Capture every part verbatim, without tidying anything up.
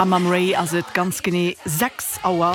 Am Amray as et ganz gené sechs Auer.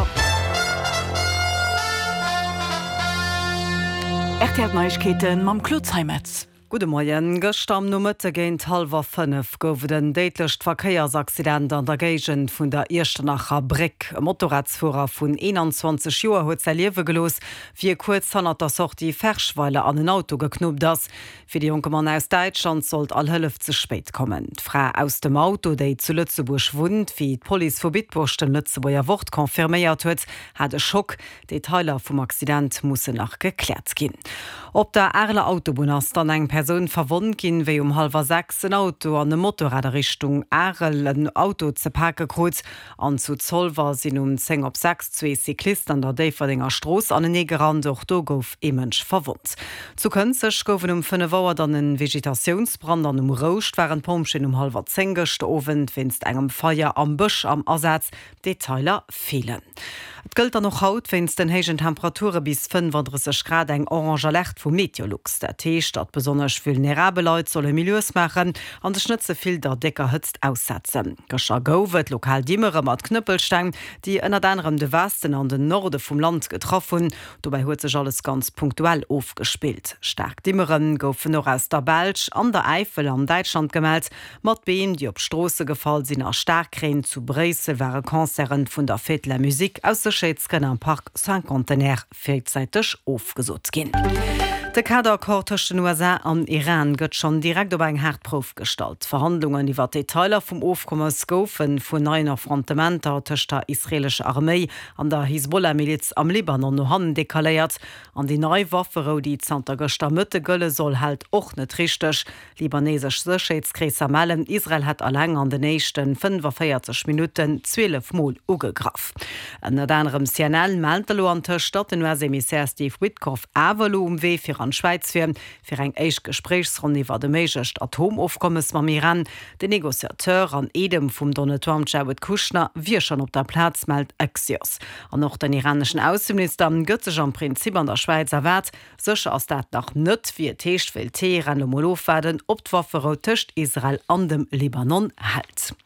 Erklärt Neuigkeiten mam Klotzheimetz. Gute Morgen. Gestern no Mitte géint halber fünf gouf den deitlecht Verkeiersaccident an der Gegend vun der Irstenacher Brick. E Motorradsfuer vun einundzwanzig Joer huet sei Liewe gelos, wie kurz hannner der Sorti Ferschweile an ein Auto geknopt ass. Fi die junge Mann aus Deutschland sollt all Hëllef zu spät kommen. D'Frau aus dem Auto, déi zu Lützeburg wohnt, wie d' Police vu Bitburg den Lützeburger Wort konfirméiert huet, hat e Schock. Detailer vum Accident musse nach geklärt gin. Op der Erle Autobahn ass dann eng Person verwundt gin, wéi um halber sechs ein Auto an de Motorräderrichtung Erel ein Auto ze Parke kreuz. An zu Zollwer sinn um zehn op sechs zwei Cyklisten an der Deiferdinger Stroos an den Negerrand doch do gouf e Mensch verwundt. Zu Künzech goufen um fünf Auer dann en Vegetationsbrand an um Roust waren Pomschen um halber zehn gestowen, winst engem Feier am Busch am Ersatz. Detailer fehlen. Et gëlt noch haut, wenns den hegen Temperature bis fünfunddreißig Grad eng orange Alert vu Meteorlux. Der Teech dat besonnech vulnerable Leute solle Milieus machen, an de Schnëtzefil der Decker hëtzt aussetzen. Gescher gouwet lokal Dimmere mat Knüppelstein, die ënner anderem de Westen an den Norde vum Land getroffen. Dobei huet sech alles ganz punktuell aufgespielt. Stark Dimmeren goufen noch aus der Belsch, an der Eifel an Deutschland gemeldt, mat Beem, die op Strosse gefallen sinn a Starkreen zu Bresel waren Konzern vun der Fetler Musik aus der Schätzken am Park Saint-Contenaire vierzeitig aufgesot gin. Der Kaderkord zwischen den U S A an Iran gëtt schon direkt op eng Härtprof gestalt. Verhandlungen iwwer Detailer vum Ofkommers goufen vun neuen Affrontementer tëcht der israelsche Armee an der Hisbollah-Miliz am Libanon no hannen dekaléiert. An die neue Waffero, die Zter Göster Mëtte gëlle soll halt och net richteg. Libanesesch Sicherheitskräser mellen, Israel hat allein an den nächsten fünfundvierzig Minuten zwölf Mal ugegraf. An anderem C N N meldte lo an Tisch, dat den U S-Emissär Steve Witkoff awelo um weh fir an Schweiz fir fir eng eich Gesprächsrunde iwwer de méigcht Atomaufkommes mam Iran. Den Negoziateur an Edem vum Donald Trump Jared Kushner wie schon op der Platz meldt Axios. An noch den iranischen Außenminister gëtzech am Prinzip an der Schweiz erwert, sech ass dat nach nett wie Techt will Teheran um Molofäden op d'Waffero tëcht Israel an dem Libanon hält.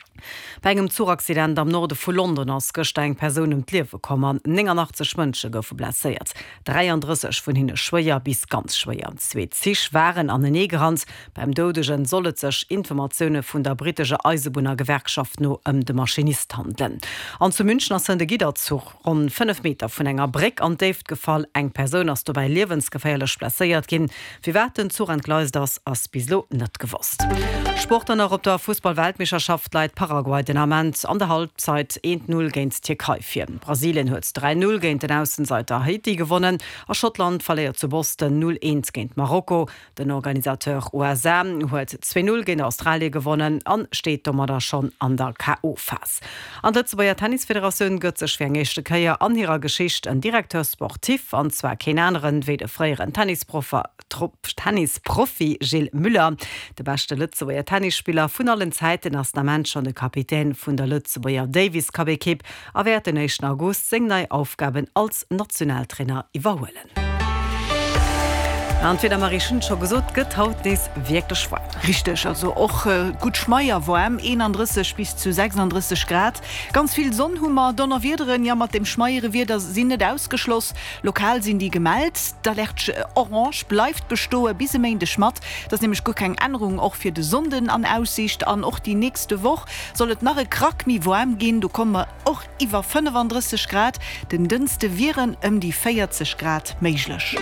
Bei engem Zugaccident am Norde vu London ass gesteng Personen d'Liewe kommen, neunundachtzig Mënsche goufe blessiert. dreiunddreißig vun hinne schwéier bis ganz schwéier. Zzwee Zich waren an den Negerrand. Beim Dodegen sollet sech Informationoune vun der britesche Eisebuner Gewerkschaft no ëm de Maschinist handeln. An zu München ass de Giderzug rund fünf Meter vun enger Brick an Deft gefall, eng Person ass du bei lebensgefährlich blessiert gin. Wie werden zu entgleist das ass bislo net gewusst. Sport an op der Fußball-Weltmeisterschaft leit Paraguay den Amment an der Halbzeit eins null géint Türkei führen. Brasilien huet drei null géint den Aussenseiter Haiti gewonnen. A Schottland verliert zu Boston null eins géint Marokko. Den Organisateur U S A huet zwei null géint Australien gewonnen an steht dommer schon an der K O-Phase. An der Zweier Tennisföderation gëtt sech fir nächste Käier an ihrer Geschicht en Direktor sportiv an zwar kein anderen wie de freieren Tennisprofi Tennisprofi Gilles Müller. De beste Lützeburger Tennisspieler vun allen Zeiten ass der Mensch schon de Kapitän vun der Lützeburger Davis Cup Equipe awer den nächsten August seng nei Aufgaben als Nationaltrainer iwwerhoelen. Entweder Marischen schon gesot getaut des wirklich schwa. Richtig, also auch äh, gut Schmeier warm, einunddreißig bis zu sechsunddreißig Grad. Ganz viel Sonnenhummer, Donner wiederin, ja mit dem Schmeiere wird das sind nicht ausgeschlossen. Lokal sind die gemeldet, da lernt äh, Orange bleibt bestohe bis im Ende schmatt. Das ist nämlich gut keine Änderung auch für die Sonden an Aussicht an auch die nächste Woche. Soll es nachher krack mi warm gehen, du kommen auch über fünfunddreißig Grad. Den dünnste wären um die vierzig Grad möglich.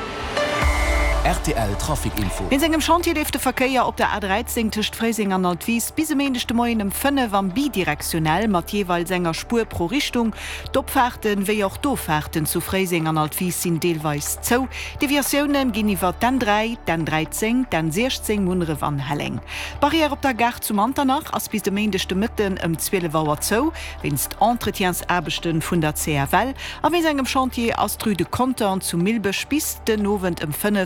R T L Trafikinfo. In segem Chantier lief der Verkehr op der A dreizehn tcht Freising an Altwies bis am Ende Morgen um fünf am bidirektionell mat jeweils enger Spur pro Richtung. Dopfahrten wie auch Dofahrten zu Freising an Altwies sind deelweis zo. Die Versionen gehen iwwer den drei, den dreizehn, den sechzehn Munre van Helling. Barriere op der Gare zum Anternach as bis dem Ende Mitten um zwölf Uhr zo, wennst Entretiensarbechten vun der C F L, a wie segem Chantier aus Trüde Konter zu Milbech bis den Novent um fünf